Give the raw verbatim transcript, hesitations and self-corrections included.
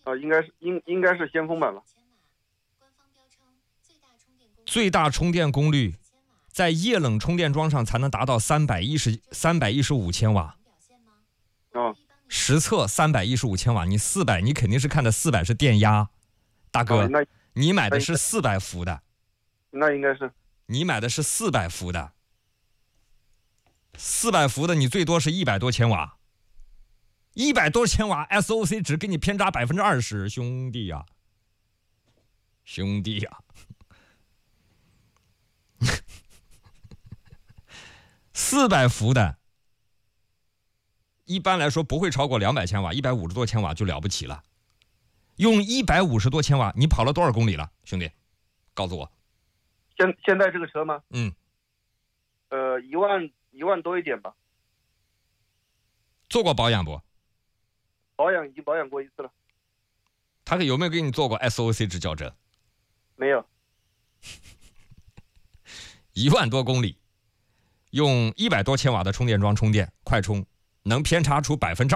啊、应该是应应该是先锋版吧。 最大充电功率在液冷充电桩上才能达到三百一十三百一十五千瓦。 啊， 实测三百一十五千瓦，你四百，你肯定是看的四百是电压，大哥， 啊、那你买的是四百伏的， 那应该是你买的是四百伏的，四百伏的你最多是一百多千瓦，一百多千瓦 S O C 只给你偏差百分之二十，兄弟呀、啊，兄弟呀、啊，四百伏的。一般来说不会超过两百千瓦，一百五十多千瓦就了不起了。用一百五十多千瓦，你跑了多少公里了，兄弟？告诉我。 现现在这个车吗？ 嗯， 呃，一万一万多一点吧。 做过保养不？ 保养已经保养过一次了。 他有没有给你做过 S O C 值校正？ 没有。 一万多公里，用一百多千瓦的充电桩充电，快充能偏差出百分之